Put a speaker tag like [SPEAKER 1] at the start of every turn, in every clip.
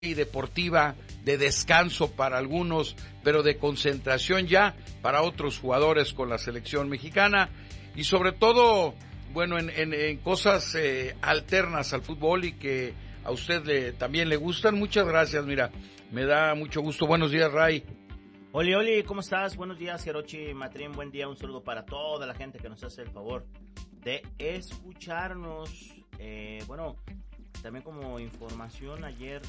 [SPEAKER 1] y deportiva, de descanso para algunos, pero de concentración ya para otros jugadores con la selección mexicana, y sobre todo, bueno, en cosas alternas al fútbol y que a usted también le gustan. Muchas gracias, mira, me da mucho gusto. Buenos días, Ray.
[SPEAKER 2] Oli, ¿cómo estás? Buenos días, Jerochi, Matrín, buen día, un saludo para toda la gente que nos hace el favor de escucharnos. Bueno, también como información, ayer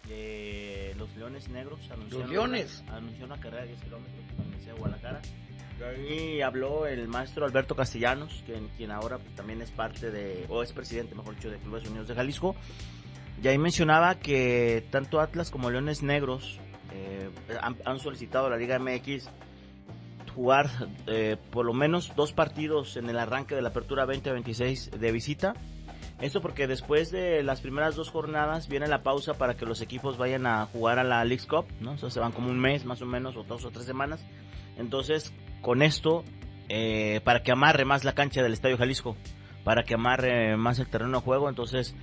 [SPEAKER 2] los Leones Negros anunció una carrera de 10 kilómetros en la Universidad de Guadalajara. Ahí habló el maestro Alberto Castellanos, quien ahora pues, también es parte o es presidente, mejor dicho, de Clubes Unidos de Jalisco. Y ahí mencionaba que tanto Atlas como Leones Negros han solicitado a la Liga MX jugar por lo menos 2 partidos en el arranque de la Apertura 2026 de visita. Esto porque después de las primeras 2 jornadas viene la pausa para que los equipos vayan a jugar a la Leagues Cup, ¿no? O sea, se van como un mes más o menos, o 2 o 3 semanas. Entonces, con esto, para que amarre más la cancha del Estadio Jalisco, para que amarre más el terreno de juego, entonces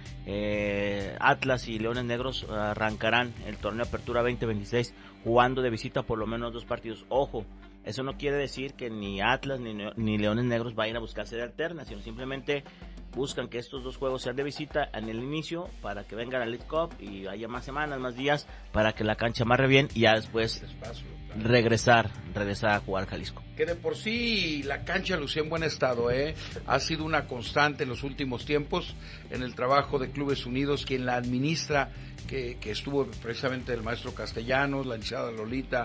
[SPEAKER 2] Atlas y Leones Negros arrancarán el torneo Apertura 2026 jugando de visita por lo menos 2 partidos. Ojo, eso no quiere decir que ni Atlas ni Leones Negros vayan a buscar sede alterna, sino simplemente buscan que estos 2 juegos sean de visita en el inicio para que venga la League Cup y haya más semanas, más días para que la cancha amarre bien y ya después regresar a jugar Jalisco.
[SPEAKER 1] Que de por sí la cancha lució en buen estado, ha sido una constante en los últimos tiempos en el trabajo de Clubes Unidos, quien la administra, que estuvo precisamente el maestro Castellanos, la licenciada Lolita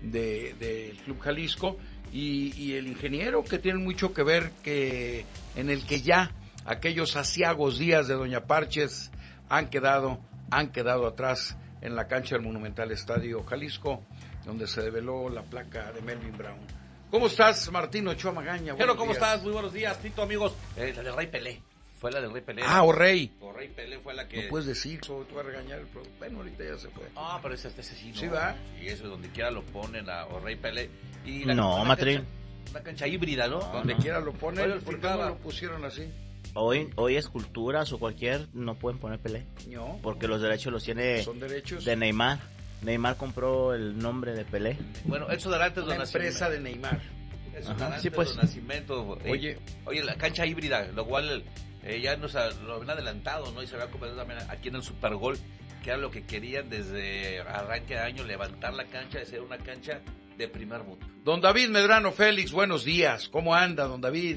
[SPEAKER 1] del Club Jalisco y el ingeniero, que tienen mucho que ver en el que ya aquellos aciagos días de Doña Parches han quedado atrás en la cancha del Monumental Estadio Jalisco, donde se develó la placa de Melvin Brown. ¿Cómo estás, Martín Ochoa Magaña?
[SPEAKER 3] Pero, ¿cómo estás? Muy buenos días, Tito, amigos. La de Rey Pelé. Fue la de Rey Pelé.
[SPEAKER 1] Ah, Rey
[SPEAKER 3] Pelé fue la que...
[SPEAKER 1] No puedes decir, tú vas a regañar el producto. Bueno, ahorita ya se fue.
[SPEAKER 3] Ah, pero ese sí, ¿no?
[SPEAKER 1] Sí, va.
[SPEAKER 3] Y eso, donde quiera lo ponen a Rey Pelé. Y
[SPEAKER 2] Matrín.
[SPEAKER 3] Una cancha híbrida, ¿no?
[SPEAKER 1] Donde quiera lo ponen, ¿por qué no lo pusieron así?
[SPEAKER 2] Hoy esculturas o cualquier no pueden poner Pelé.
[SPEAKER 1] No.
[SPEAKER 2] Porque los derechos los tiene
[SPEAKER 1] son derechos
[SPEAKER 2] de Neymar. Neymar compró el nombre de Pelé.
[SPEAKER 3] Bueno, eso de antes de
[SPEAKER 1] una empresa de Neymar.
[SPEAKER 3] Eso de antes de nacimiento.
[SPEAKER 1] Oye,
[SPEAKER 3] la cancha híbrida, lo cual ya lo habían adelantado, ¿no? Y se había comentado también aquí en el Supergol, que era lo que querían desde arranque de año, levantar la cancha, de ser una cancha de primer mundo.
[SPEAKER 1] Don David Medrano Félix, buenos días. ¿Cómo anda, don David?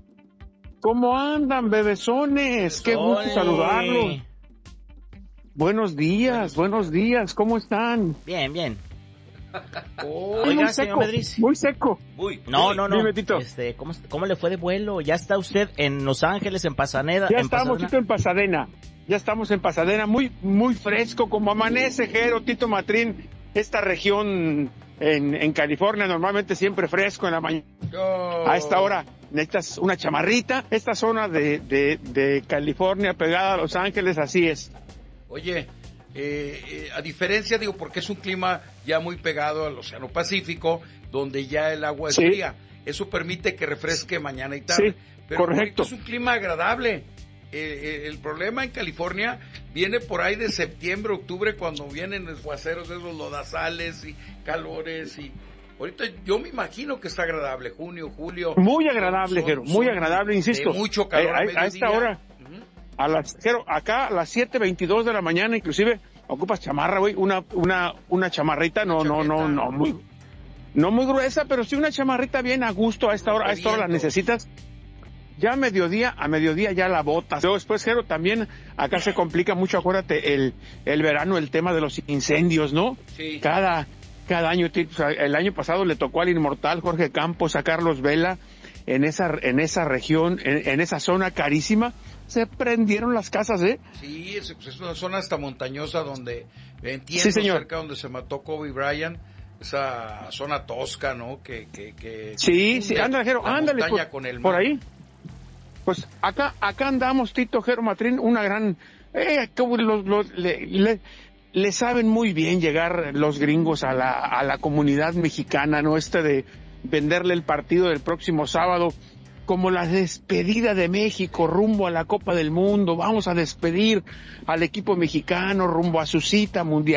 [SPEAKER 4] ¿Cómo andan, bebesones? Qué gusto saludarlos. Buenos días, ¿cómo están?
[SPEAKER 2] Bien.
[SPEAKER 4] Oiga, señor Medris. Muy seco.
[SPEAKER 2] No.
[SPEAKER 4] Dime, Tito.
[SPEAKER 2] ¿Cómo le fue de vuelo? ¿Ya está usted en Los Ángeles, en Pasadena?
[SPEAKER 4] Ya estamos, Tito, en Pasadena. Ya estamos en Pasadena, muy fresco, como amanece, Jero, Tito, Matrín. Esta región en California normalmente siempre fresco en la mañana. A esta hora necesitas una chamarrita. Esta zona de California pegada a Los Ángeles, así es.
[SPEAKER 1] Oye, a diferencia, porque es un clima ya muy pegado al Océano Pacífico, donde ya el agua es fría. Eso permite que refresque mañana y tarde.
[SPEAKER 4] Sí,
[SPEAKER 1] pero
[SPEAKER 4] correcto.
[SPEAKER 1] Es un clima agradable. El problema en California viene por ahí de septiembre, octubre, cuando vienen los aguaceros, esos lodazales y calores. Y ahorita yo me imagino que está agradable, junio, julio.
[SPEAKER 4] Muy agradable, Jero, muy agradable, insisto.
[SPEAKER 1] De mucho calor
[SPEAKER 4] a esta hora. Acá a las 7:22 de la mañana, inclusive ocupas chamarra, güey, una chamarrita, no muy gruesa, pero sí una chamarrita bien a gusto a esta hora la necesitas. Ya a mediodía ya la botas. Luego después, Jero, también acá se complica mucho, acuérdate, el verano, el tema de los incendios, ¿no?
[SPEAKER 1] Sí.
[SPEAKER 4] Cada año, el año pasado le tocó al inmortal Jorge Campos, a Carlos Vela, en esa región, en esa zona carísima, se prendieron las casas, ¿eh?
[SPEAKER 1] Sí, es una zona hasta montañosa donde, entiendo,
[SPEAKER 4] sí, señor,
[SPEAKER 1] cerca donde se mató Kobe Bryant, esa zona tosca, ¿no? Que
[SPEAKER 4] sí, ándale por ahí. Pues acá andamos, Tito, Jero, Matrín, una gran... le saben muy bien llegar los gringos a la comunidad mexicana, ¿no? De venderle el partido del próximo sábado como la despedida de México rumbo a la Copa del Mundo. Vamos a despedir al equipo mexicano rumbo a su cita mundial.